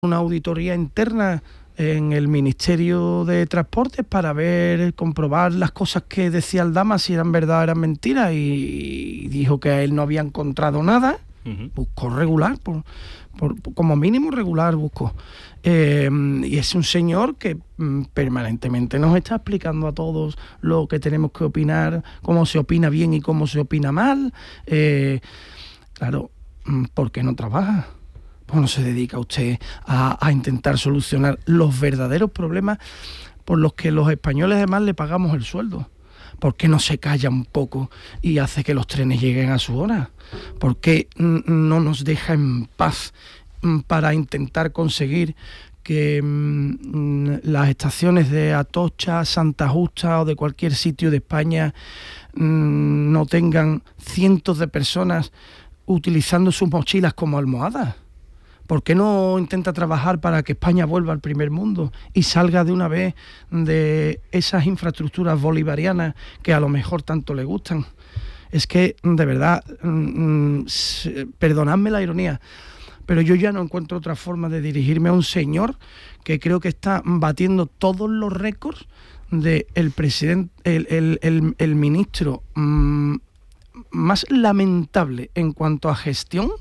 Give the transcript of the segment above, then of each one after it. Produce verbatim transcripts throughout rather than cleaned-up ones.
una auditoría interna en el Ministerio de Transportes para ver, comprobar las cosas que decía Aldama, si eran verdad o eran mentiras, y dijo que a él no había encontrado nada. Uh-huh. Buscó regular, por, por, como mínimo regular buscó. Eh, y es un señor que mm, permanentemente nos está explicando a todos lo que tenemos que opinar, cómo se opina bien y cómo se opina mal. Eh, claro, ¿por qué no trabaja? Bueno, se dedica usted a, a intentar solucionar los verdaderos problemas por los que los españoles además le pagamos el sueldo. ¿Por qué no se calla un poco y hace que los trenes lleguen a su hora? ¿Por qué no nos deja en paz para intentar conseguir que mmm, las estaciones de Atocha, Santa Justa o de cualquier sitio de España mmm, no tengan cientos de personas utilizando sus mochilas como almohadas? ¿Por qué no intenta trabajar para que España vuelva al primer mundo y salga de una vez de esas infraestructuras bolivarianas que a lo mejor tanto le gustan? Es que, de verdad, mmm, perdonadme la ironía, pero yo ya no encuentro otra forma de dirigirme a un señor que creo que está batiendo todos los récords de el presidente, el, el, el, el ministro mmm, más lamentable en cuanto a gestión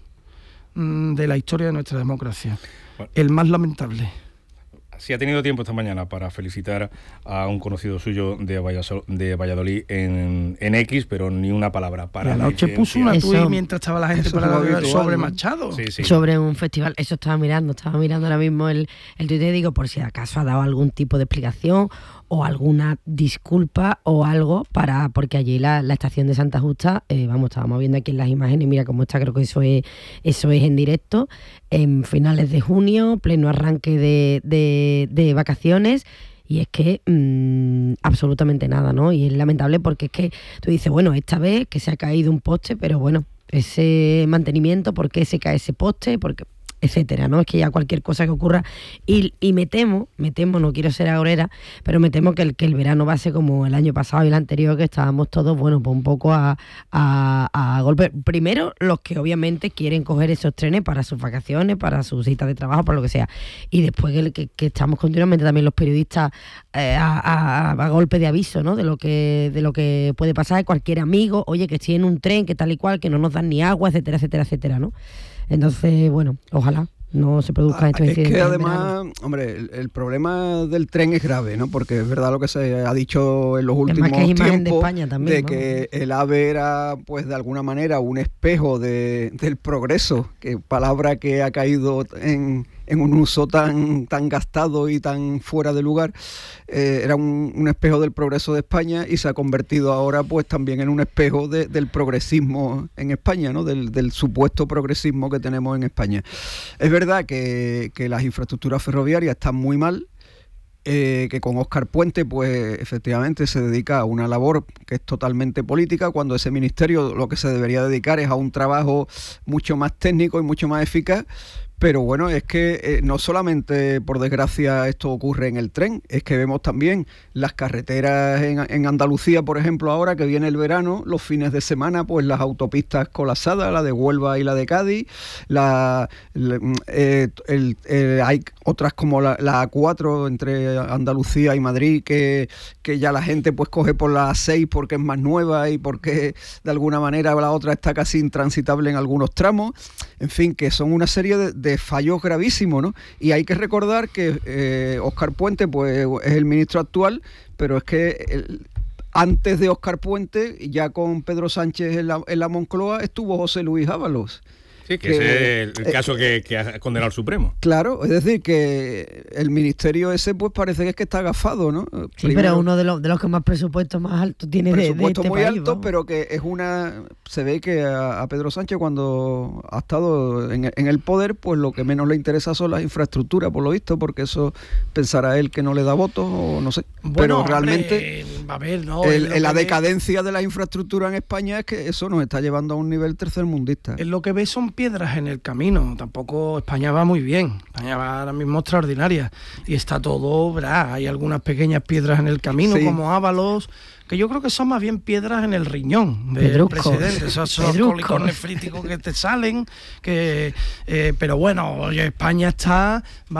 de la historia de nuestra democracia. Bueno, el más lamentable. Si ha tenido tiempo esta mañana para felicitar a un conocido suyo de Valladolid, de Valladolid en, en X, pero ni una palabra para la noche puso una tuit mientras estaba la gente para la sobre ¿no? Machado. Sí, sí. Sobre un festival, eso estaba mirando, estaba mirando ahora mismo el, el tuit y digo, por si acaso ha dado algún tipo de explicación o alguna disculpa o algo para, porque allí la, la estación de Santa Justa, eh, vamos, estábamos viendo aquí en las imágenes, mira cómo está, creo que eso es, eso es en directo, en finales de junio, pleno arranque de, de, de vacaciones, y es que mmm, absolutamente nada, ¿no? Y es lamentable porque es que tú dices, bueno, esta vez que se ha caído un poste, pero bueno, ese mantenimiento, ¿por qué se cae ese poste? Porque etcétera, ¿no? Es que ya cualquier cosa que ocurra, y, y me temo, me temo, no quiero ser agorera, pero me temo que el, que el verano va a ser como el año pasado y el anterior, que estábamos todos, bueno, pues un poco a, a, a golpe. Primero, los que obviamente quieren coger esos trenes para sus vacaciones, para sus citas de trabajo, para lo que sea, y después que, que, que estamos continuamente también los periodistas eh, a, a, a golpe de aviso, ¿no? De lo que, de lo que puede pasar, cualquier amigo, oye, que estoy en un tren, que tal y cual, que no nos dan ni agua, etcétera, etcétera, etcétera, ¿no? Entonces, bueno, ojalá no se produzcan estos es incidentes. Es que además, hombre, el, el problema del tren es grave, ¿no? Porque es verdad lo que se ha dicho en los últimos que tiempos de, España también, de ¿no? que el AVE era, pues de alguna manera, un espejo de, del progreso, que palabra que ha caído en, en un uso tan, tan gastado y tan fuera de lugar. Eh, era un, un espejo del progreso de España y se ha convertido ahora pues también en un espejo de, del progresismo en España, ¿no? Del, del supuesto progresismo que tenemos en España. Es verdad que, que las infraestructuras ferroviarias están muy mal, eh, que con Óscar Puente pues efectivamente se dedica a una labor que es totalmente política, cuando ese ministerio lo que se debería dedicar es a un trabajo mucho más técnico y mucho más eficaz. Pero bueno, es que eh, no solamente, por desgracia, esto ocurre en el tren, es que vemos también las carreteras en, en Andalucía, por ejemplo, ahora que viene el verano, los fines de semana, pues las autopistas colapsadas, la de Huelva y la de Cádiz, la, la, eh, el, eh, hay otras como la, la A cuatro entre Andalucía y Madrid, que, que ya la gente pues coge por la A seis porque es más nueva y porque de alguna manera la otra está casi intransitable en algunos tramos. En fin, que son una serie de, de fallos gravísimos, ¿no? Y hay que recordar que eh, Óscar Puente pues es el ministro actual, pero es que el, antes de Óscar Puente, ya con Pedro Sánchez en la, en la Moncloa, estuvo José Luis Ábalos. Sí, que, que ese es el, el caso eh, que, que ha condenado el Supremo. Claro, es decir, que el ministerio ese pues parece que es que está agafado, ¿no? Sí, Primero, pero uno de los, de los que más presupuesto más alto tiene de, de este presupuesto muy país, alto, vamos. Pero que es una... Se ve que a, a Pedro Sánchez, cuando ha estado en, en el poder, pues lo que menos le interesa son las infraestructuras, por lo visto, porque eso pensará él que no le da votos o no sé. Bueno, pero realmente hombre, a ver, no, el, el, la ve... decadencia de la infraestructura en España es que eso nos está llevando a un nivel tercermundista. Es lo que ve son piedras en el camino, tampoco España va muy bien, España va ahora mismo extraordinaria y está todo, ¿verdad? Hay algunas pequeñas piedras en el camino, sí, como Ábalos, que yo creo que son más bien piedras en el riñón del Pedruscos. presidente, esos cólicos nefríticos que te salen, que, eh, pero bueno, oye, España está...